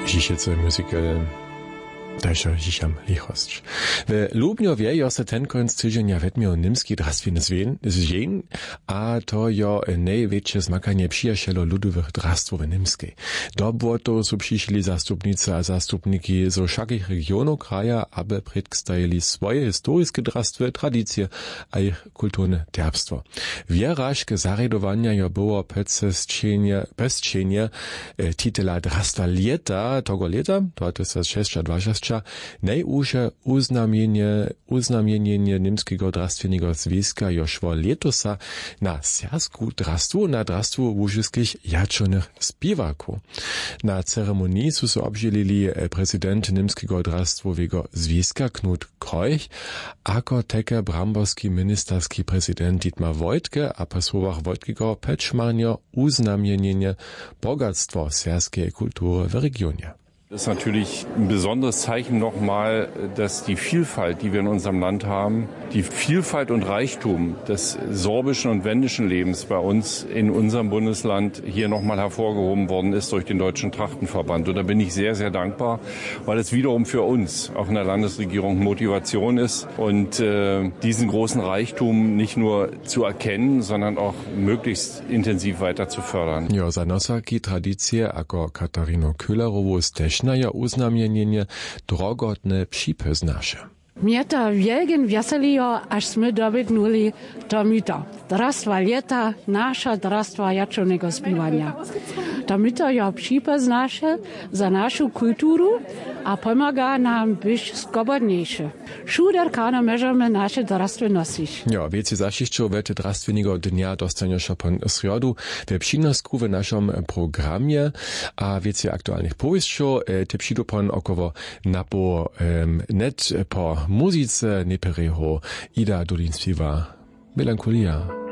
Dzisiejsze muzykę Dajże dziesiam lichość. W Lubniowie jo se ten końc tydzienia wetmiał nimski drastwiny zwień, a to jo największe zmakanie przyjacielo ludowych drastwów w Nimskiej. Do błoto są przyszli zastupnicy a zastupniki z wszakich regionów kraja, aby przedstawili swoje historyczne drastwy, tradycje a ich kulturne derbstwo. Wierażke zaredowania jo było pestczenie titula drastwa leta, tego leta, to 1620, najúže uznamienenie Nimskiego drastvenego związka jo šło letosa na sersku drastwu, na drastwu łużyskich jaczonych spiwaków. Na ceremonii su se obžilili prezydent Nimskiego drastvowego związka Knut Kreuch, ako teke bramborski ministerski prezydent Dietmar Woidke, a po słowach Woidkego pečmarnio uznamienenie bogactwo serskiej kultury w regionie. Das ist natürlich ein besonderes Zeichen nochmal, dass die Vielfalt, die wir in unserem Land haben, die Vielfalt und Reichtum des sorbischen und wendischen Lebens bei uns in unserem Bundesland hier nochmal hervorgehoben worden ist durch den Deutschen Trachtenverband. Und da bin ich sehr, sehr dankbar, weil es wiederum für uns, auch in der Landesregierung, Motivation ist und diesen großen Reichtum nicht nur zu erkennen, sondern auch möglichst intensiv weiter zu fördern. Ja, za nosaki tradycje, ako Katarino Köhlerowo steśna ja uznamienenie drogotne przypoznasze. Mnie to wielgen weseliło, aż my dobytnuli to mito. Drastwa leta, nasza drastwa jaczonego spiwania. To mito ja przypoznasze za naszą kulturu, a pomaga nam być skobodniejsze. Szuderkano możemy nasze drastwy nosić. Ja, wiecie zaściszczą wete drastwinego dnia dostaniesza po srodu we przynosku w naszym programie, a wiecie aktualnych powieścią, te przyjdą pan około napo net po muzyce Nepereho Ida Dolin śpiewa Melancholia.